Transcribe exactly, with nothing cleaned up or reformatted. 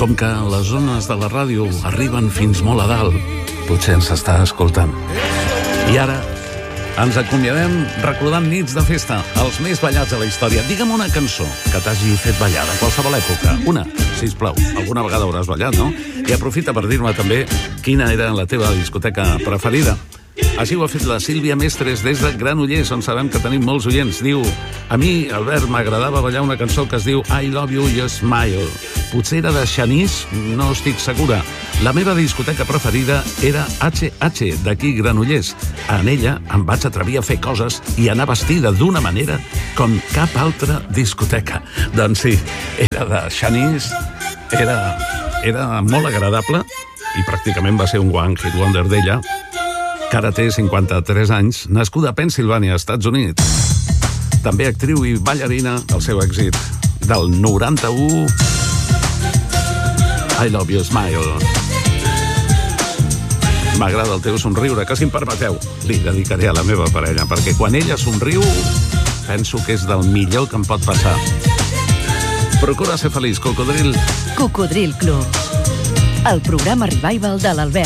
Com que les ones de la ràdio arriben fins molt a dalt, potser ens està escoltant. I ara ens acomiadem recordant nits de festa, els més ballats de la història. Digue'm una cançó que t'hagi fet ballar de qualsevol època. Una, sisplau. Alguna vegada hauràs ballat, no? I aprofita per dir-me també quina era la teva discoteca preferida. Així ho ha fet la Sílvia Mestres des de Granollers, on sabem que tenim molts oients. Diu: a mi, Albert, m'agradava ballar una cançó que es diu I Love You, You Smile. Potser era de Xanís, no estic segura. La meva discoteca preferida era H H, d'aquí Granollers. En ella em vaig atrevir a fer coses i anar vestida d'una manera com cap altra discoteca. Doncs sí, era de Xanís, era, era molt agradable i pràcticament va ser un one hit wonder d'ella, que ara té cinquanta-tres anys, nascuda a Pennsilvània, Estats Units. També actriu i ballarina, el seu èxit del noranta-u, I Love You Smile. M'agrada el teu somriure, que si em permeteu, li dedicaré a la meva parella, perquè quan ella somriu, penso que és del millor que em pot passar. Procura ser feliç, Cocodril. Cocodril Club, el programa revival de l'Albert.